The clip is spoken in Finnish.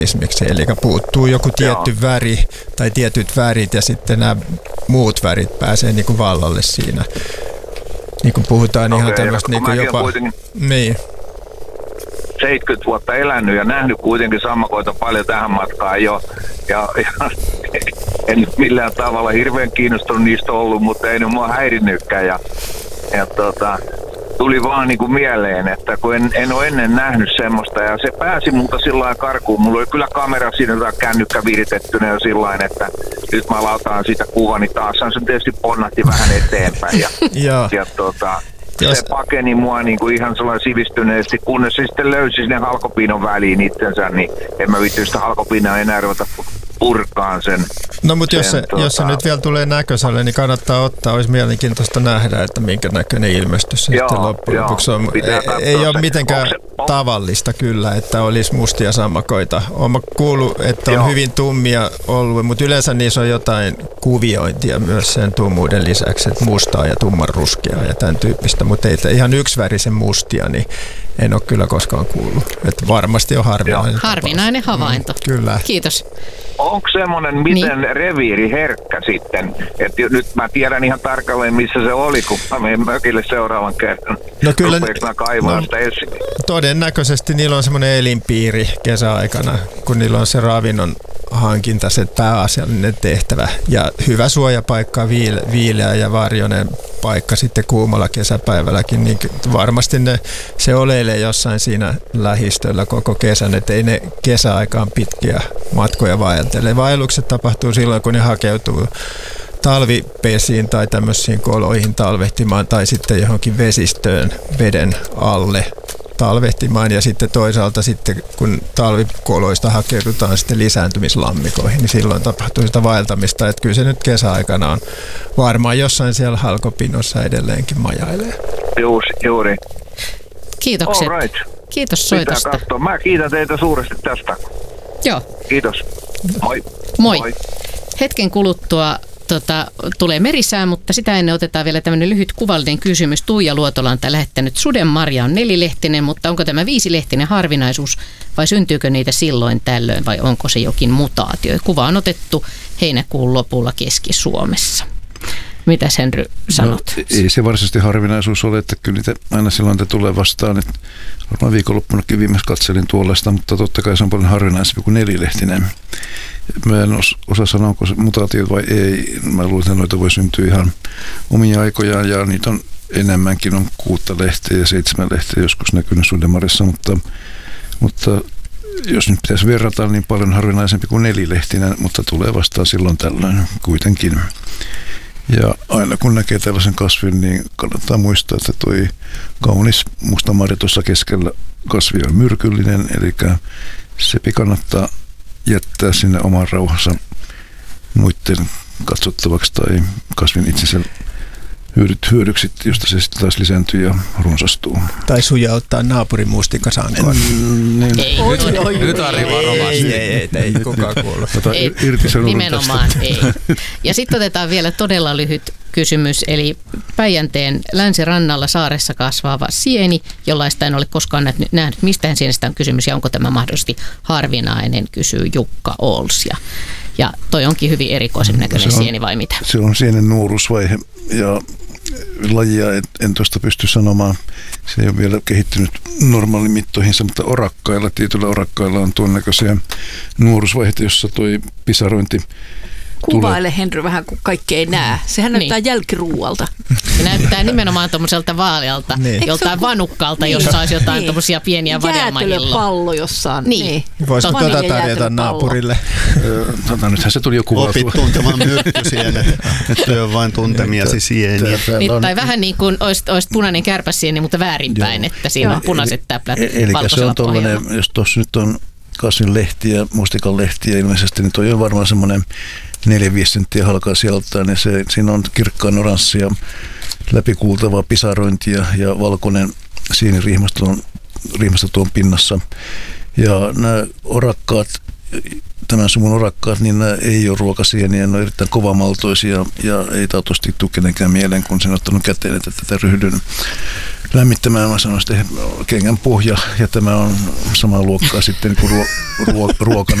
eli puuttuu joku tietty väri tai tietyt värit ja sitten nämä muut värit pääsee niin kuin vallalle siinä. Niin kuin puhutaan ihan tämmöistä niin kuin jopa... Niin. 70 vuotta elänyt ja nähnyt kuitenkin sammakoita paljon tähän matkaan jo. Ja en millään tavalla hirveän kiinnostunut niistä ollut, mutta ei ne mua häirinnytkään. Ja tuli vaan niin kuin mieleen, että kun en ole ennen nähnyt semmoista ja se pääsi multa sillain karkuun. Mulla oli kyllä kamera siinä tai kännykkä viritettynä jo sillain, että nyt mä lautaan siitä kuvan, niin taas se tietysti ponnahti vähän eteenpäin. Se pakeni mua niin kuin ihan sellainen sivistyneesti, kunnes se sitten löysi sinne halkopinon väliin itsensä, niin en mä viitty sitä halkopinaa enää ruveta purkaan sen. No mutta jos se nyt vielä tulee näköiselle, niin kannattaa ottaa, olisi mielenkiintoista nähdä, että minkä näköinen ilmestys se sitten loppujen lopuksi on. Ei ole mitenkään tavallista kyllä, että olisi mustia sammakoita. Olen kuullut, että on hyvin tummia ollut, mutta yleensä niissä on jotain kuviointia myös sen tummuuden lisäksi, että mustaa ja tummanruskeaa ja tämän tyyppistä, mutta ei ihan yksivärisen mustia, niin en ole kyllä koskaan kuullut. Että varmasti on harvinainen havainto. Kyllä. Kiitos. Onko semmoinen miten reviiriherkkä sitten? Että nyt mä tiedän ihan tarkalleen, missä se oli, kun mä menen mökille seuraavan kerran. No kyllä, mä kaivaa sitä esiin? Todennäköisesti niillä on semmoinen elinpiiri kesäaikana, kun niillä on se ravinnon hankinta, se pääasiallinen tehtävä. Ja hyvä suojapaikka, viileä ja varjoinen paikka sitten kuumalla kesäpäivälläkin, niin varmasti se oleilee jossain siinä lähistöllä koko kesän, että ei ne kesäaikaan pitkiä matkoja vaeltele. Vaellukset tapahtuu silloin, kun ne hakeutuu talvipesiin tai tämmöisiin koloihin talvehtimaan tai sitten johonkin vesistöön veden alle talvehtimaan ja sitten toisaalta sitten kun talvikoloista hakeudutaan sitten lisääntymislammikoihin, niin silloin tapahtuu sitä vaeltamista, että kyllä se nyt kesäaikana on varmaan jossain siellä halkopinossa edelleenkin majailee. Juuri. Kiitokset. All right. Kiitos soitosta. Mä kiitän teitä suuresti tästä. Joo. Kiitos. Moi. Hetken kuluttua tulee merisää, mutta sitä ennen otetaan vielä tämmöinen lyhyt kuvallinen kysymys. Tuija Luotola on lähettänyt. Sudenmarja on 4-lehtinen, mutta onko tämä 5-lehtinen harvinaisuus vai syntyykö niitä silloin tällöin vai onko se jokin mutaatio? Kuva on otettu heinäkuun lopulla Keski-Suomessa. Mitä Henry sanot? No, ei se varsinaisesti harvinaisuus ole, että kyllä niitä aina silloin te tulee vastaan. Että varmaan viikonloppunakin viimeksi katselin tuollaista, mutta totta kai se on paljon harvinaisempi kuin 4-lehtinen. Mä en osaa sanoa, onko se mutaatio vai ei. Mä luulen, että noita voi syntyä ihan omia aikojaan ja niitä on enemmänkin, on 6 lehteä ja 7 lehteä joskus näkynyt Sudenmarjassa, mutta jos nyt pitäisi verrata, niin paljon harvinaisempi kuin 4-lehtinen, mutta tulee vastaan silloin tällöin kuitenkin. Ja aina kun näkee tällaisen kasvin, niin kannattaa muistaa, että toi kaunis musta marja tuossa keskellä kasvi on myrkyllinen, eli sepi kannattaa jättää sinne oman rauhansa muiden katsottavaksi tai kasvin itsensä hyödyksi, josta se sitten taas lisääntyy ja runsastuu. Tai sujauttaa naapurin mustikasankoon. Nyt Ari varovasti. Ei kukaan kuulu. Nimenomaan ei. Ja sitten otetaan vielä todella lyhyt kysymys, eli Päijänteen länsirannalla saaressa kasvava sieni, jollaista en ole koskaan nähnyt. Mistähän sienestä on kysymys ja onko tämä mahdollisesti harvinainen, kysyy Jukka Ols. Ja toi onkin hyvin erikoisen näköinen sieni vai mitä? Se on sienen nuoruusvaihe ja lajia en tuosta pysty sanomaan. Se ei ole vielä kehittynyt normaalimittoihinsa, mutta tietyillä orakkailla on tuon näköisiä nuoruusvaiheita, jossa toi pisarointi kuvaile Henry vähän, kun kaikki ei näe. Sehän näyttää jälkiruualta. Se näyttää nimenomaan tuommoiselta vaalealta, joltain vanukkalta, jossa olisi jotain tuommoisia pieniä vadelmahilloja. Jäätelöpallo jossain. Niin. Voisiko tarjota naapurille? Nythän se tuli jo kuvattu. Opit tuntemaan myrkkysienet. Työ on vain tuntemiasi sieniä. Tai vähän niin kuin olisi punainen kärpäsieni, mutta väärinpäin, että siinä on punaiset täplät valkoisella pohjalla. Eli se on tollainen, jos tuossa nyt on kasvin lehtiä, mustikan lehtiä ilmeisesti, niin toi on varmaan semmoinen 4-5 senttiä halkaa sieltä, niin siinä on kirkkaan oranssia, läpikuultavaa pisarointia ja valkoinen sienirihmasto tuon pinnassa. Ja nämä orakkaat, tämän suvun orakkaat, niin nämä ei ole ruokasieniä, ne on erittäin kovamaltoisia ja ei taatusti tule kenenkään mieleen, kun sen on ottanut käteen, että tätä lämmittämään. Mä sanoin, että kengän pohja ja tämä on samaa luokkaa sitten kuin ruokana.